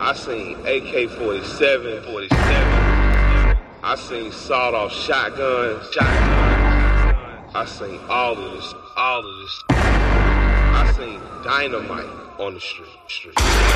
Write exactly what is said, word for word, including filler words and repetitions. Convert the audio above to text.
I seen A K forty-seven, forty-seven. I seen sawed-off shotgun, shotgun. I seen all of this, all of this. I seen dynamite on the street, street.